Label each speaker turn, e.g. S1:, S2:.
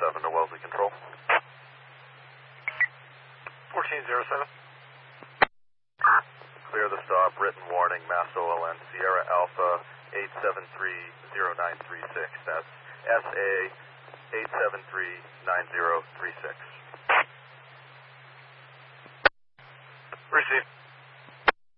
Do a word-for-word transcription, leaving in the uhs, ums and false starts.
S1: seven to Wellesley Control.
S2: fourteen zero seven.
S1: Clear the stop, written warning, Mass O L N, Sierra Alpha eight seven three zero nine three six. That's S A eight seven three nine zero three six.
S2: Receive.